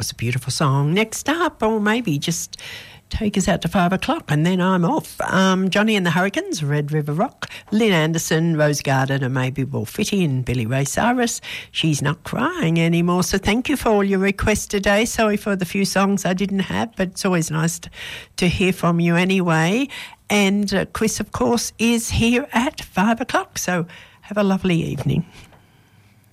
was a beautiful song. Next up, or maybe just take us out to 5 o'clock and then I'm off. Johnny and the Hurricanes, Red River Rock, Lynn Anderson, Rose Garden, and maybe Will Fitty and Billy Ray Cyrus. She's Not Crying Anymore. So thank you for all your requests today. Sorry for the few songs I didn't have, but it's always nice to hear from you anyway. And Chris, of course, is here at 5 o'clock. So have a lovely evening.